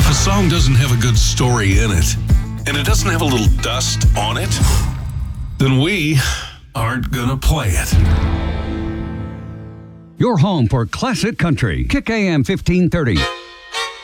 If a song doesn't have a good story in it, and it doesn't have a little dust on it, then we aren't gonna play it. Your home for classic country. Kick AM 1530.